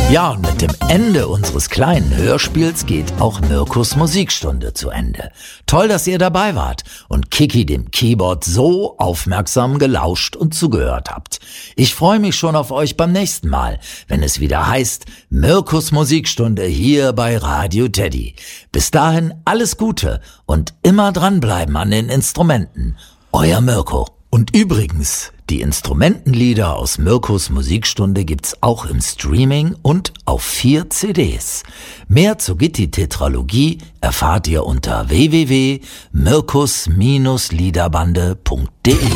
Ja, und mit dem Ende unseres kleinen Hörspiels geht auch Mirkus Musikstunde zu Ende. Toll, dass ihr dabei wart und Kiki dem Keyboard so aufmerksam gelauscht und zugehört habt. Ich freue mich schon auf euch beim nächsten Mal, wenn es wieder heißt Mirkus Musikstunde hier bei Radio Teddy. Bis dahin alles Gute und immer dranbleiben an den Instrumenten. Euer Mirko. Und übrigens, die Instrumentenlieder aus Mirkus Musikstunde gibt's auch im Streaming und auf 4 CDs. Mehr zur Gitti-Tetralogie erfahrt ihr unter www.mirkus-liederbande.de.